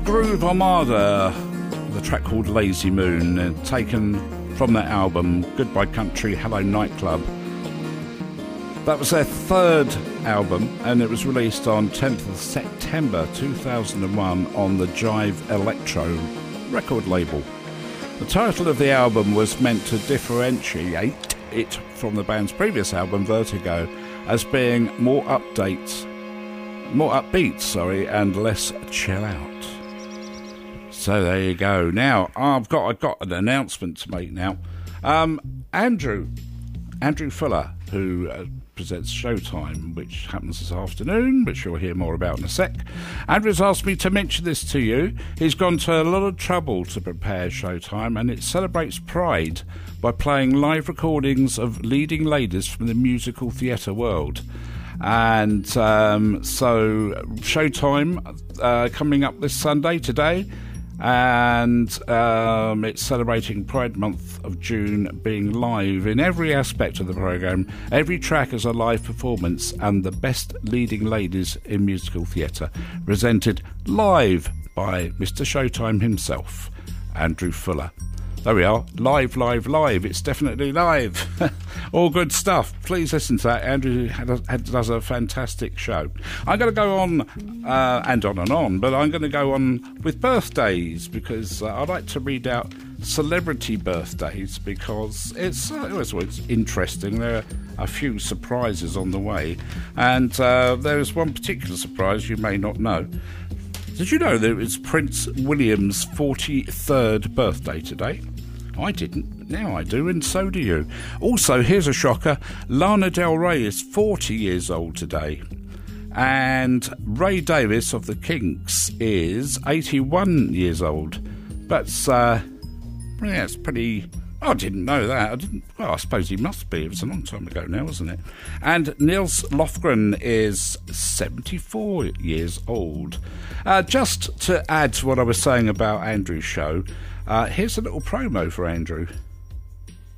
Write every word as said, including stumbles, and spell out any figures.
Groove Armada, the track called Lazy Moon, uh, taken from their album Goodbye Country, Hello Nightclub. That was their third album, and it was released on tenth of September two thousand one on the Jive Electro record label. The title of the album was meant to differentiate it from the band's previous album, Vertigo, as being more updates, more upbeat, sorry, and less chill out. So there you go. Now I've got I've got an announcement to make now. Um, Andrew, Andrew Fuller, who uh, presents Showtime, which happens this afternoon, which you'll hear more about in a sec. Andrew's asked me to mention this to you. He's gone to a lot of trouble to prepare Showtime, and it celebrates Pride by playing live recordings of leading ladies from the musical theatre world. And um, so Showtime uh, coming up this Sunday, today, and um, it's celebrating Pride Month of June, being live in every aspect of the programme. Every track is a live performance, and the best leading ladies in musical theatre, presented live by Mister Showtime himself, Andrew Fuller. There we are, live, live, live. It's definitely live. All good stuff. Please listen to that. Andrew does a fantastic show. I'm going to go on, uh, and on and on, but I'm going to go on with birthdays, because uh, I like to read out celebrity birthdays, because it's, uh, it's, it's interesting. There are a few surprises on the way, and uh, there is one particular surprise you may not know. Did you know that it was Prince William's forty-third birthday today? I didn't. Now I do, and so do you. Also, here's a shocker. Lana Del Rey is forty years old today. And Ray Davis of the Kinks is eighty-one years old. That's, uh, yeah, it's pretty... I didn't know that. I didn't. Well, I suppose he must be. It was a long time ago now, wasn't it? And Nils Lofgren is seventy-four years old. Uh, just to add to what I was saying about Andrew's show, uh, here's a little promo for Andrew.